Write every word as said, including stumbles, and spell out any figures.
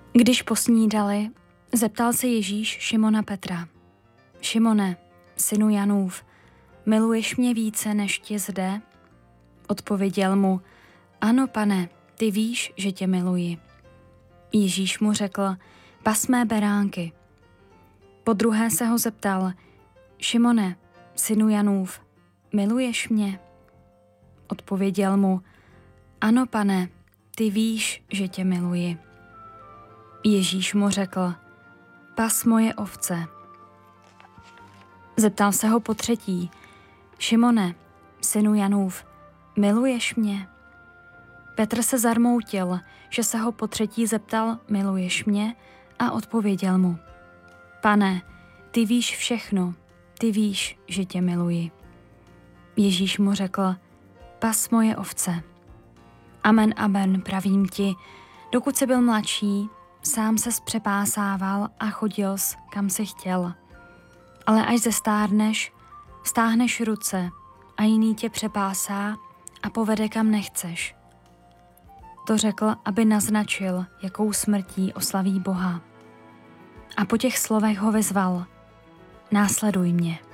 Když posnídali, zeptal se Ježíš Šimona Petra: Šimone, synu Janův, miluješ mě více než ti zde? Odpověděl mu: Ano, Pane, ty víš, že tě miluji. Ježíš mu řekl: Pas mé beránky. Podruhé se ho zeptal: Šimone, synu Janův, miluješ mě? Odpověděl mu: Ano, Pane, ty víš, že tě miluji. Ježíš mu řekl: Pas moje ovce. Zeptal se ho potřetí: Šimone, synu Janův, miluješ mě? Petr se zarmoutil, že se ho potřetí zeptal: Miluješ mě? A odpověděl mu: Pane, ty víš všechno, ty víš, že tě miluji. Ježíš mu řekl: Pas moje ovce. Amen, amen, pravím ti, dokud jsi byl mladší, sám ses přepásával a chodil jsi, kam jsi chtěl. Ale až zestárneš, stáhneš ruce a jiný tě přepásá a povede, kam nechceš. To řekl, aby naznačil, jakou smrtí oslaví Boha. A po těch slovech ho vyzval: Následuj mě.